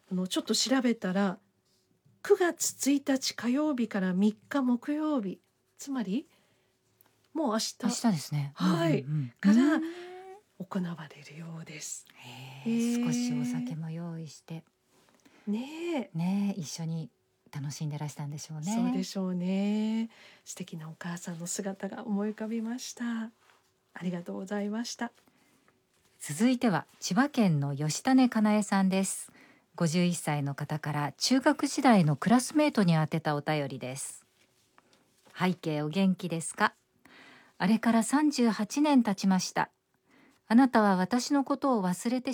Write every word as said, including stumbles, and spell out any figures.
あのちょっと調べたらくがつついたち火曜日からみっか木曜日、つまりもう明日、 明日ですね。 はい、 うんうんうん、 からうん行われるようです。 へえ、少しお酒も用意してねえ、 ね一緒に楽しんでらしたんでしょうね。 そうでしょうね。素敵なお母さんの姿が思い浮かびました。ありがとうございました。 続いては千葉県の吉種かなえさんです。ごじゅういっさいの方から中学時代のクラスメートに宛てたお便りです。背景お元気ですか？あれからさんじゅうはちねん経ちました。あなたは私のことを忘れて